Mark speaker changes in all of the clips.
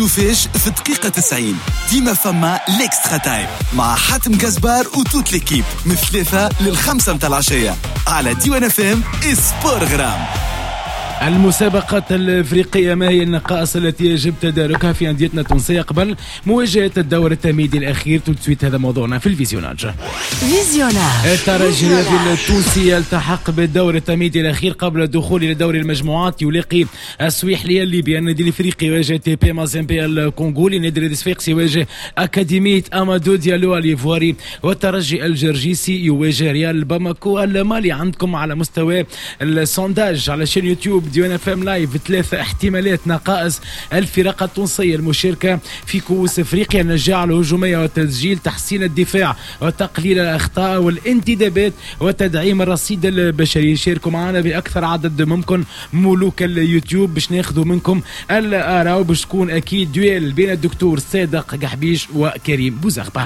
Speaker 1: وفاش في دقيقة 90 ديما فما ليكسترا تايم مع حاتم جزبار وتوت ليكيب من 3 ل5 متاع العشية على ديوان FM سبورغرام.
Speaker 2: المسابقات الافريقيه، ما هي النقائص التي يجب تداركها في انديتنا التونسيه قبل مواجهه الدور التمهيدي الاخير؟ تسويت هذا موضوعنا في الفيزيوناج. الترجي التونسي يلتحق بالدور التمهيدي الاخير قبل الدخول الى دوري المجموعات، يلاقي السويحلي الليبي. النادي الافريقي يواجه تي بي مازيمبي الكونغولي، النادي الصفاقسي يواجه اكاديميه امادو ديالو اليفواري، والترجي الجرجيسي يواجه ريال باماكو المالي. عندكم على مستوى السونداج على شين يوتيوب ديوان FM لايف 3 احتمالات نقائص الفرق التونسية المشاركة في كؤوس افريقيا: النجاعة الهجومية والتسجيل، تحسين الدفاع وتقليل الاخطاء والانتدابات، وتدعيم الرصيد البشري. شاركوا معنا باكثر عدد ممكن ملوك اليوتيوب باش ناخذوا منكم الاراء، وباش تكون اكيد دويل بين الدكتور صادق قحبيش وكريم بوزغبة.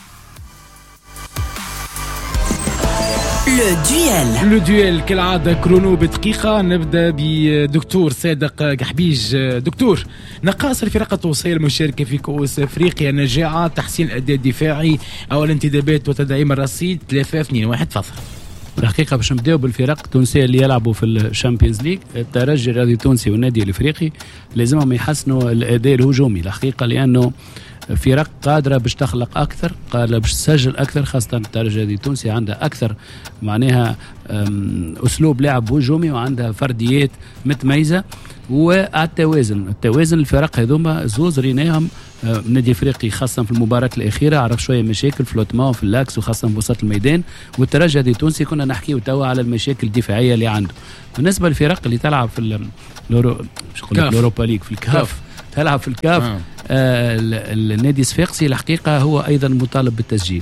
Speaker 2: لو دويل كالعادة كرونو بدقيقة. نبدأ بدكتور صادق قحبيج. دكتور، نقائص الفرق التونسية المشاركة في كؤوس افريقيا: النجاعة، تحسين الأداء الدفاعي أو الانتدابات، وتدعيم الرصيد. 3 2 1 تفضل.
Speaker 3: الحقيقة باش نبداو بالفرق التونسية اللي يلعبوا في الشامبيونز ليج. الترجي الرياضي التونسي والنادي الافريقي لازمهم يحسنوا الأداء الهجومي الحقيقة، لأنه فرق قادرة باش تخلق أكثر، قادرة باش تسجل أكثر، خاصة الترجي التونسي عندها أكثر معناها أسلوب لعب هجومي وعندها فرديات متميزة. والتوازن الفرق هذوما زوز ريناهم. النادي الافريقي خاصه في المباراه الاخيره عرف شويه مشاكل في لوتمان في اللاكس وخاصه في وسط الميدان، والترجي التونسي كنا نحكيو توا على المشاكل الدفاعيه اللي عنده. بالنسبه للفرق اللي تلعب في الأوروبا ليج في الكاف، تلعب في الكاف النادي الصفاقسي الحقيقة هو أيضا مطالب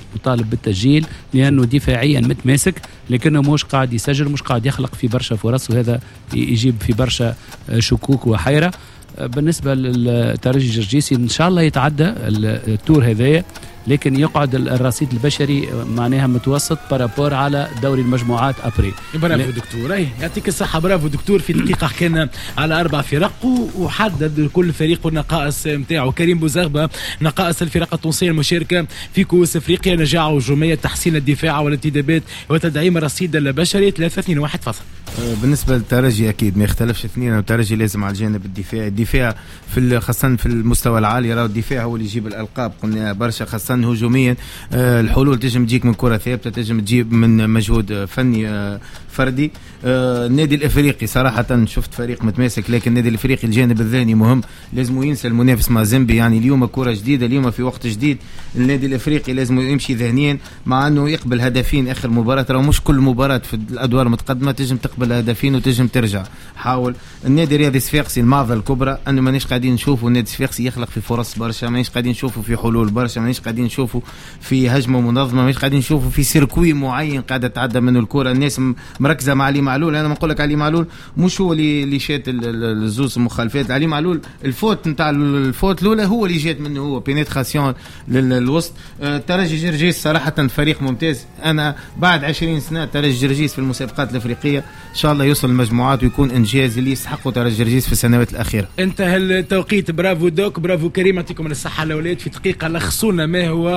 Speaker 3: بالتسجيل لأنه دفاعيا متماسك، لكنه مش قاعد يسجل، مش قاعد يخلق في برشا فرص، وهذا يجيب في برشا شكوك وحيرة. بالنسبة للترجي الجرجيسي إن شاء الله يتعدى التور هذايا، لكن يقعد الرصيد البشري معناها متوسط بارابور على دوري المجموعات أبري.
Speaker 2: برافو دكتور، يعطيك الصحة. برافو دكتور. في دقيقة حكينا على 4 فرق وحدد كل فريق والنقائص متاعه. كريم بوزغبة، نقائص الفرق التونسية المشاركة في كؤوس افريقيا: نجاعة هجومية، تحسين الدفاع والانتدابات، وتدعيم الرصيد البشري. 3 2 1 تفضل.
Speaker 4: بالنسبة للترجي أكيد ما يختلفش اثنين، الترجي لازم على الجانب الدفاع في خاصة في المستوى العالي، راه الدفاع هو اللي يجيب الألقاب. قلنا برشا خاصة هجوميا، الحلول تجم تجيك من كرة ثابتة، تجم تجيب من مجهود فني فردي. النادي الافريقي صراحه شفت فريق متماسك، لكن النادي الافريقي الجانب الذهني مهم، لازم ينسى المنافس مازيمبي. يعني اليوم كره جديده، اليوم في وقت جديد، النادي الافريقي لازم يمشي ذهنيا، مع انه يقبل هدفين اخر مباراه. راه مش كل مباراه في الادوار المتقدمه تجم تقبل هدفين وتجم ترجع. حاول النادي الرياضي الصفاقسي المعضله الكبرى انه مانيش قاعدين نشوفوا النادي الصفاقسي يخلق في فرص برشا، مانيش قاعدين نشوفوا في حلول برشا، مانيش قاعدين نشوفوا في هجمه منظمه، مانيش قاعدين نشوفوا في سيركوي معين قاعده تعدى منه الكره. الناس مركزه مع علي معلول. انا ما نقول لك علي معلول مش هو اللي شات الزوز المخالفات. علي معلول الفوت نتاع الفوت الاولى هو اللي جات منه، هو بينيتراسيون للوسط. الترجي جرجيس صراحه فريق ممتاز. انا بعد 20 سنه ترجي جرجيس في المسابقات الافريقيه ان شاء الله يوصل المجموعات ويكون انجاز اللي يستحقه ترجي جرجيس في السنوات الاخيره.
Speaker 2: انتهى التوقيت. برافو دوك، برافو كريم، يعطيكم الصحه الاولاد. في دقيقه لخصونا ما هو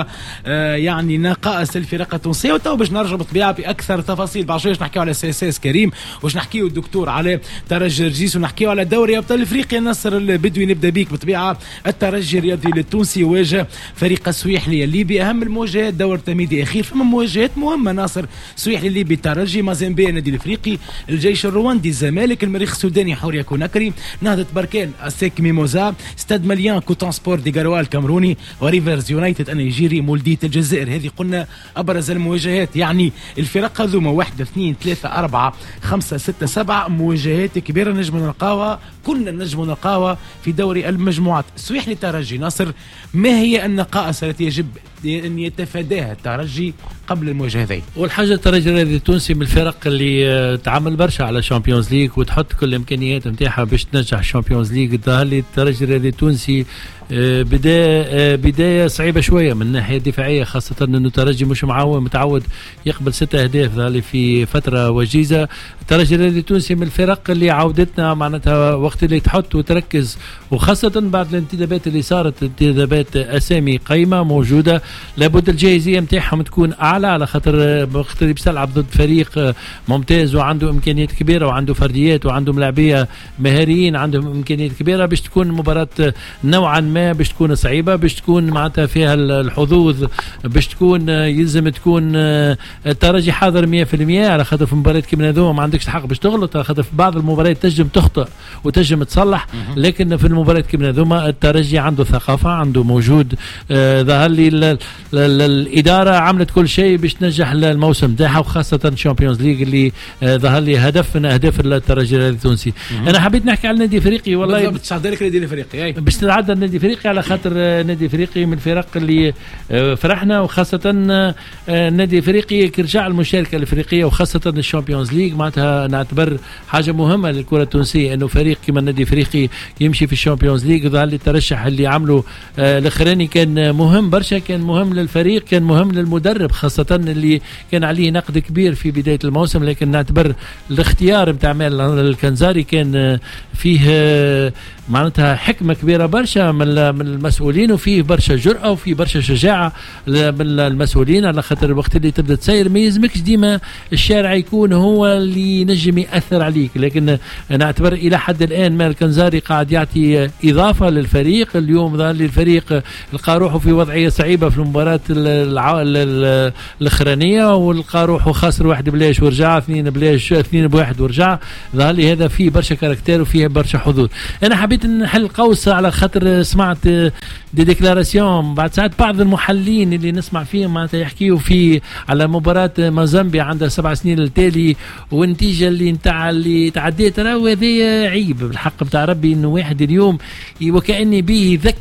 Speaker 2: يعني نقائص الفرق التونسيه، وتو باش نرجع بالطبيعه باكثر تفاصيل. بعد شويه نحكيو على اساس كريم، واش نحكيو الدكتور على ترجي جرجيس، ونحكيو على دوري ابطال افريقيا. نصر البدوي نبدا بيك بالطبيعه. الترجي الرياضي التونسي يواجه فريق السويحلي الليبي. اهم المواجهات دور التمهيدي اخير، فما مواجهات مهمه. ناصر سويحلي الليبي، ترجي مازيمبي النادي الافريقي، الجيش الرواندي الزمالك، المريخ السوداني حوريه كوناكري، نهضه بركان السيك ميموزا، ستاد مليان كوتون سبور دي غاروال الكامروني، وريفرز يونايتد النيجيري، مولدية الجزائر. هذه قلنا ابرز المواجهات. يعني الفرق هذوما 1 2 3 4 5 6 7 مواجهات كبيره نجم نلقاوها، كنا نجم نلقاوها في دوري المجموعات. سويحلي ترجي، ناصر، ما هي النقائص التي يجب أن يتفاداها الترجي قبل المواجهة هذه؟
Speaker 5: والحاجة الترجي الرياضي التونسي من الفرق اللي تعمل برشا على الشامبيونز ليج وتحط كل الإمكانيات نتاعها باش تنجح الشامبيونز ليج. ظهر لي الترجي الرياضي التونسي بداية صعيبة شوية من الناحية الدفاعية، خاصة أنه الترجي مش متعود يقبل 6 أهداف ظهر لي في فترة وجيزة. الترجي الرياضي التونسي من الفرق اللي عودتنا معناتها وقت وقت اللي تحط وتركز، وخاصة بعد الانتدابات اللي صارت، انتدابات أسامي قيمة موجودة، لابد الجاهزية متاعهم تكون أعلى، على خاطر وقت اللي بيلعب ضد فريق ممتاز وعنده إمكانيات كبيرة وعنده فرديات وعنده ملاعبية مهاريين عندهم إمكانيات كبيرة، باش تكون مباراة نوعا ما باش تكون صعيبة، باش تكون معناتها فيها الحظوظ، باش تكون يلزم تكون الترجي حاضر 100%، على خاطر في مباريات كيما هذو ما عندكش الحق باش تغلط، على خاطر في بعض المباريات تنجم تخطئ وتنجم تصلح، لكن في المباريات كيما هذو الترجي عنده ثقافة، عنده موجود. ظهر لي الإدارة عملت كل شيء باش تنجح الموسم تاعها، وخاصة الشامبيونز ليج اللي ظهر لي هدف من أهداف الترجي التونسي. أنا حبيت نحكي على النادي الافريقي، والله
Speaker 2: بتصعد لك النادي الافريقي
Speaker 5: باش نتعدى النادي الافريقي، على خاطر النادي الافريقي من الفرق اللي فرحنا، وخاصة النادي الافريقي كرجع المشاركة الافريقية، وخاصة الشامبيونز ليج معناتها نعتبر حاجة مهمة للكرة التونسية، انه فريق كما النادي الافريقي يمشي في الشامبيونز ليج. ظهر لي الترشح اللي عمله الاخراني كان مهم برشا، كان مهم للفريق، كان مهم للمدرب، خاصة اللي كان عليه نقد كبير في بداية الموسم، لكن نعتبر الاختيار بتاع مال الكنزاري كان فيه معناتها حكمة كبيرة برشا من المسؤولين، وفيه برشا جرأة وفيه برشا شجاعة من المسؤولين، على خاطر الوقت اللي تبدأ تسير ما يلزمكش ديما الشارع يكون هو اللي نجم يأثر عليك، لكن نعتبر إلى حد الآن مال الكنزاري قاعد يعطي إضافة للفريق. اليوم ظهر لي الفريق لقى روحه في وضعية صعيبة في المباراة الأخرانية، ولقى روحه خاسر 1-0 ورجع 2-1 ورجع. ظهر لي هذا فيه برشا كاركتير وفيه برشا حظوظ. أنا حبيت نحل قوس على خاطر سمعت دي ديكلاراسيون بعد ساعات بعض المحللين اللي نسمع فيهم معناتها يحكيوا في على مباراة مازامبيا عندها 7 سنين التالي، والنتيجة اللي تعديت، راهو هذا عيب بالحق بتاع ربي، انه واحد اليوم وكأني به